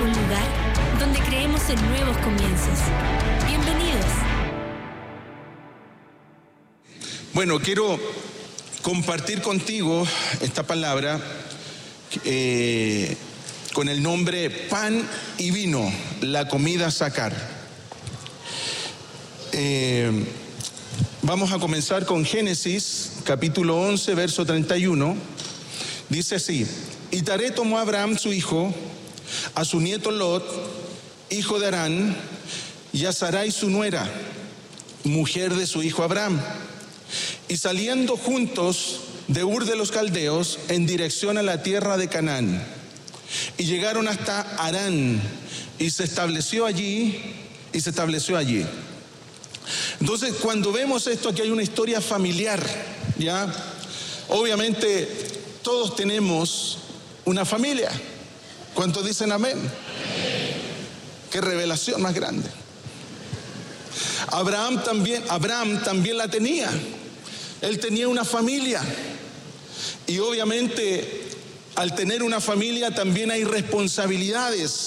un lugar donde creemos en nuevos comienzos. Bienvenidos. Bueno, quiero compartir contigo esta palabra con el nombre Pan y Vino, la comida sacar. Vamos a comenzar con Génesis, capítulo 11, verso 31. Dice así: Y Taré tomó a Abraham su hijo, a su nieto Lot, hijo de Harán, y a Sarai su nuera, mujer de su hijo Abraham. Y saliendo juntos de Ur de los Caldeos en dirección a la tierra de Canaán, y llegaron hasta Harán, y se estableció allí. Entonces, cuando vemos esto, aquí hay una historia familiar, ¿ya? Obviamente, todos tenemos una familia. ¿Cuántos dicen amén? Qué revelación más grande. Abraham también la tenía. Él tenía una familia. Y obviamente, al tener una familia también hay responsabilidades.